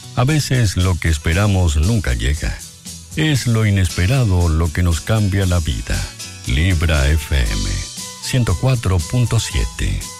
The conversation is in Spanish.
A veces lo que esperamos nunca llega. Es lo inesperado lo que nos cambia la vida. Libra FM 104.7